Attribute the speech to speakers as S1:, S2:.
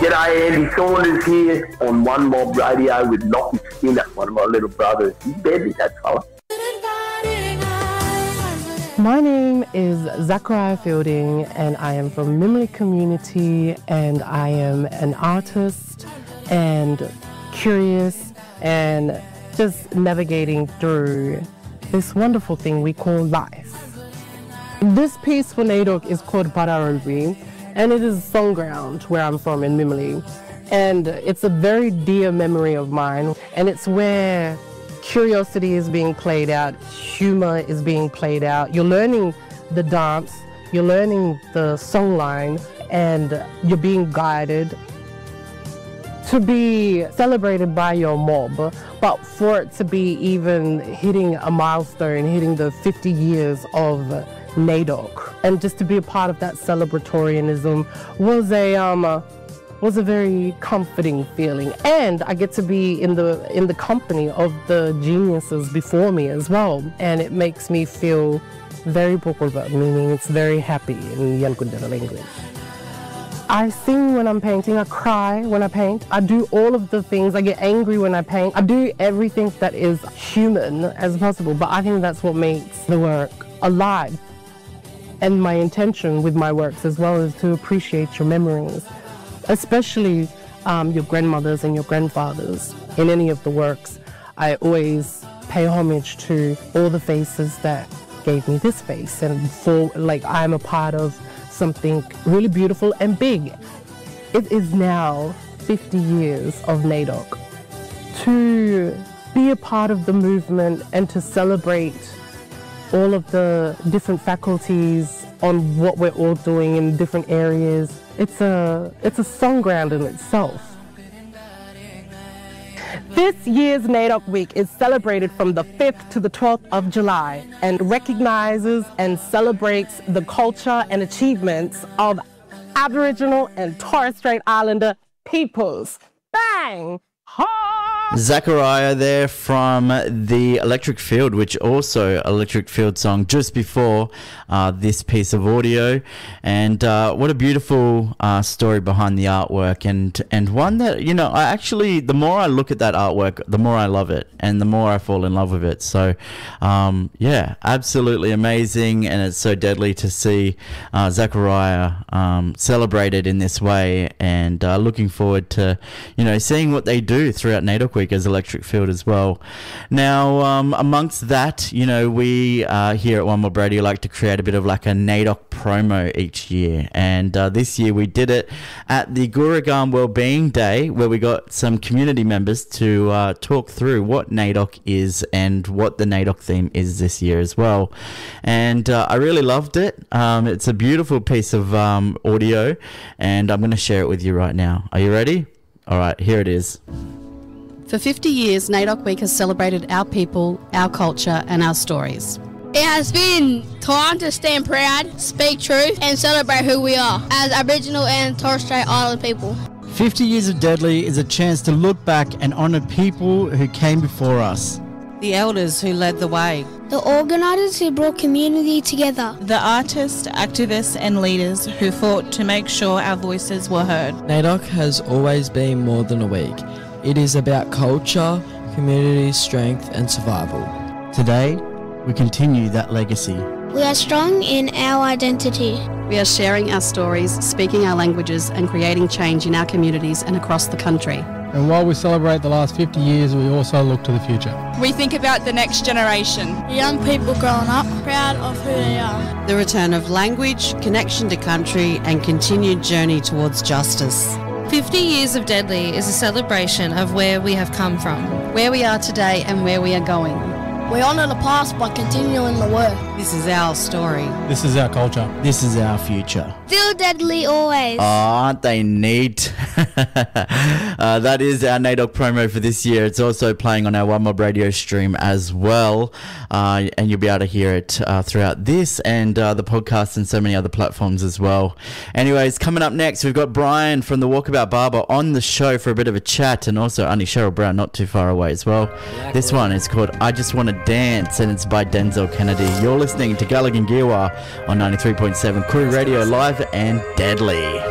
S1: G'day, Andy Saunders here on One Mob Radio with Lockie Skinner, one of my little brothers. He's deadly, that fella.
S2: My name is Zachariah Fielding and I am from Mimley community, and I am an artist and curious and just navigating through this wonderful thing we call life. This piece for NAIDOC is called Pararubi, and it is Songground where I'm from in Mimley. And it's a very dear memory of mine, and it's where curiosity is being played out, humor is being played out. You're learning the dance, you're learning the songline, and you're being guided to be celebrated by your mob. But for it to be even hitting a milestone, hitting the 50 years of NAIDOC, and just to be a part of that celebratorianism was a very comforting feeling. And I get to be in the company of the geniuses before me as well, and it makes me feel very pokulba, meaning it's very happy in Yankundera language. I sing when I'm painting, I cry when I paint, I do all of the things, I get angry when I paint, I do everything that is human as possible, but I think that's what makes the work alive. And my intention with my works as well is to appreciate your memories, especially your grandmothers and your grandfathers. In any of the works, I always pay homage to all the faces that gave me this face, and for like I'm a part of something really beautiful and big. It is now 50 years of NAIDOC. To be a part of the movement and to celebrate all of the different faculties on what we're all doing in different areas, it's a songground in itself. This year's NAIDOC Week is celebrated from the 5th to the 12th of July and recognizes and celebrates the culture and achievements of Aboriginal and Torres Strait Islander peoples. Bang!
S3: Zachariah there from the Electric Field, which also Electric Field song just before this piece of audio. And what a beautiful story behind the artwork, and one that, you know, I actually, the more I look at that artwork, the more I love it and the more I fall in love with it. So yeah, absolutely amazing, and it's so deadly to see Zachariah celebrated in this way, and looking forward to, you know, seeing what they do throughout NAIDOC Week as Electric Field as well. Now, amongst that, you know, we here at One Mob Radio like to create a bit of like a NAIDOC promo each year, and this year we did it at the Gurugam Wellbeing Day, where we got some community members to talk through what NAIDOC is and what the NAIDOC theme is this year as well. And I really loved it. It's a beautiful piece of audio, and I'm going to share it with you right now. Are you ready? All right, here it is.
S4: For 50 years, NAIDOC Week has celebrated our people, our culture and our stories.
S5: It has been time to stand proud, speak truth and celebrate who we are as Aboriginal and Torres Strait Islander people.
S6: 50 Years of Deadly is a chance to look back and honour people who came before us.
S7: The elders who led the way.
S5: The organisers who brought community together.
S7: The artists, activists and leaders who fought to make sure our voices were heard.
S8: NAIDOC has always been more than a week. It is about culture, community strength and survival.
S3: Today, we continue that legacy.
S5: We are strong in our identity.
S4: We are sharing our stories, speaking our languages and creating change in our communities and across the country.
S9: And while we celebrate the last 50 years, we also look to the future.
S7: We think about the next generation.
S5: The young people growing up, proud of who they are.
S7: The return of language, connection to country and continued journey towards justice.
S10: 50 Years of Deadly is a celebration of where we have come from,
S4: where we are today and where we are going.
S5: We honour the past by continuing the work.
S7: This is our story.
S9: This is our culture.
S3: This is our future.
S5: Still deadly always.
S3: Oh, aren't they neat? That is our NAIDOC promo for this year. It's also playing on our One Mob Radio stream as well. And you'll be able to hear it throughout this and the podcast and so many other platforms as well. Anyways, coming up next, we've got Brian from the Walkabout Barber on the show for a bit of a chat, and also Auntie Cheryl Brown not too far away as well. This one is called I Just Want to Dance, and it's by Denzel Kennedy. You're listening to Gallagher Giwa on 93.7 Koori Radio, live and deadly.